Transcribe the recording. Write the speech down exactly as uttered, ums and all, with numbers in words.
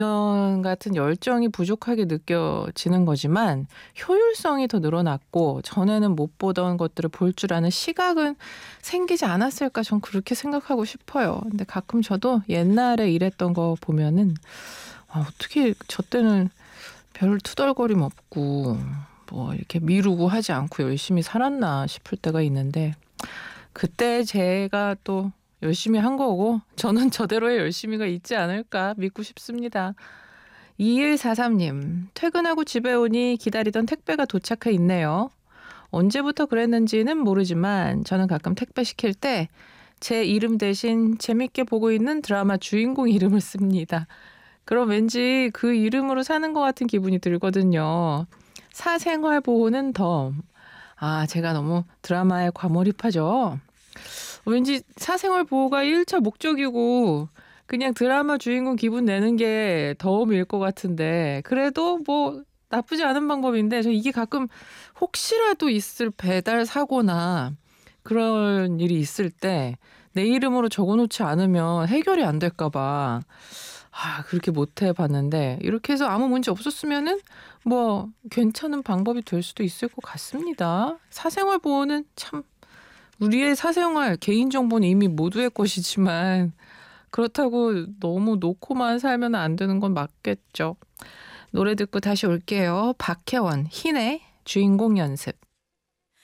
이전 같은 열정이 부족하게 느껴지는 거지만 효율성이 더 늘어났고 전에는 못 보던 것들을 볼 줄 아는 시각은 생기지 않았을까 전 그렇게 생각하고 싶어요. 근데 가끔 저도 옛날에 일했던 거 보면은 아, 어떻게 저 때는 별 투덜거림 없고 뭐 이렇게 미루고 하지 않고 열심히 살았나 싶을 때가 있는데 그때 제가 또 열심히 한 거고 저는 저대로의 열심히가 있지 않을까 믿고 싶습니다. 이일사삼 님, 퇴근하고 집에 오니 기다리던 택배가 도착해 있네요. 언제부터 그랬는지는 모르지만 저는 가끔 택배 시킬 때 제 이름 대신 재밌게 보고 있는 드라마 주인공 이름을 씁니다. 그럼 왠지 그 이름으로 사는 것 같은 기분이 들거든요. 사생활 보호는 덤. 아, 제가 너무 드라마에 과몰입하죠. 왠지 사생활 보호가 일 차 목적이고 그냥 드라마 주인공 기분 내는 게 덤일 것 같은데 그래도 뭐 나쁘지 않은 방법인데 저 이게 가끔 혹시라도 있을 배달 사고나 그런 일이 있을 때 내 이름으로 적어놓지 않으면 해결이 안 될까 봐 아, 그렇게 못 해봤는데 이렇게 해서 아무 문제 없었으면은 뭐 괜찮은 방법이 될 수도 있을 것 같습니다. 사생활 보호는 참 우리의 사생활, 개인정보는 이미 모두의 것이지만 그렇다고 너무 놓고만 살면 안 되는 건 맞겠죠. 노래 듣고 다시 올게요. 박혜원, 희애 주인공 연습.